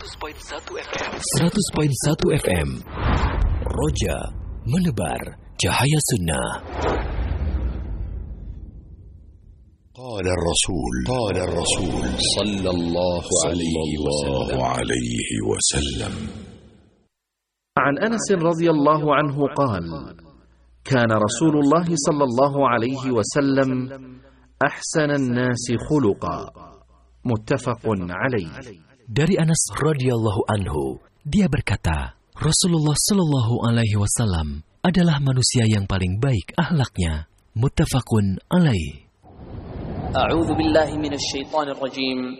100.1 FM. Roja menebar cahaya sunnah. قال الرسول صلى الله عليه وسلم عن أنس رضي الله عنه قال: كان رسول الله صلى الله عليه وسلم أحسن الناس خلقا. متفق عليه. Dari Anas radhiyallahu anhu, dia berkata, Rasulullah sallallahu alaihi wasallam adalah manusia yang paling baik akhlaknya. Muttafaqun alaih. أعوذ بالله من الشيطان الرجيم